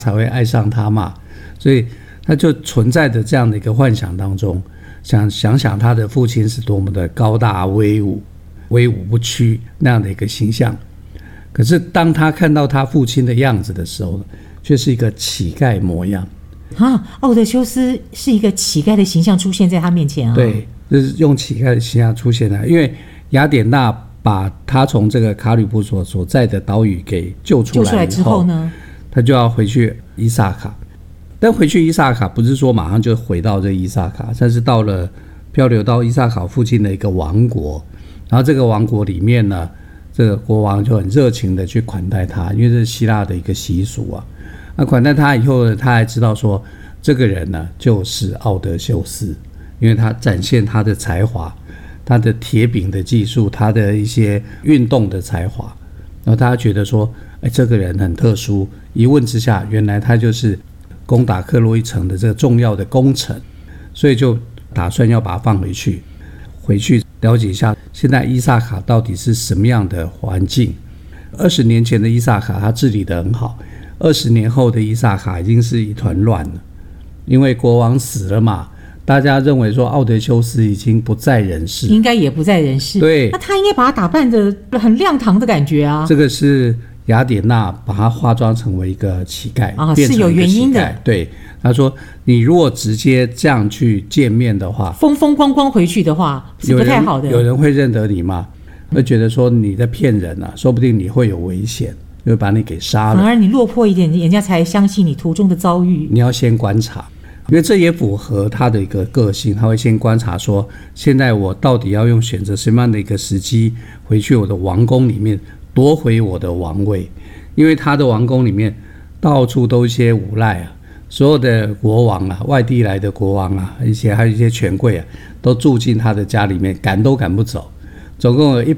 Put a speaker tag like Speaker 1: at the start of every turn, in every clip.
Speaker 1: 才会爱上他嘛，所以他就存在着这样的一个幻想当中，想他的父亲是多么的高大威武不屈那样的一个形象。可是当他看到他父亲的样子的时候，却是一个乞丐模样
Speaker 2: 啊！奥德修斯是一个乞丐的形象出现在他面前啊。
Speaker 1: 对，就是用乞丐的形象出现的，因为雅典娜把他从这个卡吕布所在的岛屿给救出来
Speaker 2: 之后呢，
Speaker 1: 他就要回去伊萨卡。但回去伊萨卡不是说马上就回到这伊萨卡，但是漂流到伊萨卡附近的一个王国，然后这个王国里面呢，这个国王就很热情的去款待他，因为这是希腊的一个习俗啊。那款待他以后呢，他还知道说这个人呢就是奥德修斯，因为他展现他的才华，他的铁饼的技术，他的一些运动的才华，然后大家觉得说，这个人很特殊。一问之下，原来他就是攻打克洛伊城的这个重要的功臣，所以就打算要把他放回去了解一下现在伊萨卡到底是什么样的环境。20年前的伊萨卡他治理得很好，20年后的伊萨卡已经是一团乱了，因为国王死了嘛，大家认为说奥德修斯已经不在人世，
Speaker 2: 应该也不在人世。
Speaker 1: 对，
Speaker 2: 那他应该把他打扮得很亮堂的感觉啊。
Speaker 1: 这个是雅典娜把他化妆成为一个乞丐啊，
Speaker 2: 是有原因的。
Speaker 1: 对，他说你如果直接这样去见面的话，
Speaker 2: 风风光光回去的话是不太好的。
Speaker 1: 有人会认得你吗？会觉得说你在骗人啊，说不定你会有危险，就会把你给杀了。
Speaker 2: 反而你落魄一点，人家才相信你途中的遭遇。
Speaker 1: 你要先观察，因为这也符合他的一个个性，他会先观察说，现在我到底要用选择什么样的一个时机回去我的王宫里面夺回我的王位。因为他的王宫里面到处都一些无赖啊，所有的国王啊，外地来的国王啊，还有一些权贵啊，都住进他的家里面，赶都赶不走。总共有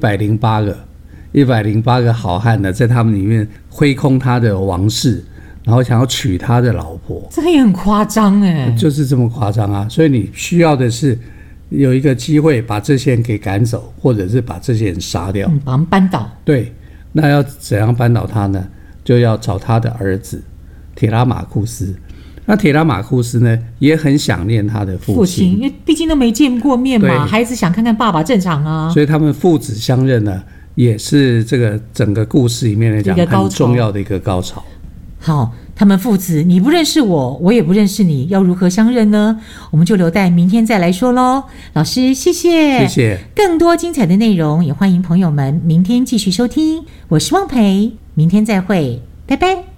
Speaker 1: 108个好汉呢，在他们里面挥空他的王室，然后想要娶他的老婆。
Speaker 2: 这个也很夸张
Speaker 1: 就是这么夸张啊！所以你需要的是有一个机会把这些人给赶走，或者是把这些人杀掉，
Speaker 2: 把他们扳倒。
Speaker 1: 对，那要怎样扳倒他呢？就要找他的儿子铁拉马库斯。那铁拉马库斯呢，也很想念他的父亲，
Speaker 2: 因为毕竟都没见过面嘛，孩子想看看爸爸正常啊。
Speaker 1: 所以他们父子相认呢，也是这个整个故事里面来讲很重要的一个高潮。
Speaker 2: 好，他们父子，你不认识我，我也不认识你，要如何相认呢？我们就留待明天再来说咯。老师，谢谢。
Speaker 1: 谢谢。
Speaker 2: 更多精彩的内容，也欢迎朋友们明天继续收听。我是汪培，明天再会，拜拜。